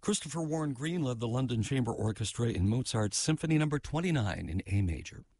Christopher Warren Green led the London Chamber Orchestra in Mozart's Symphony No. 29 in A major.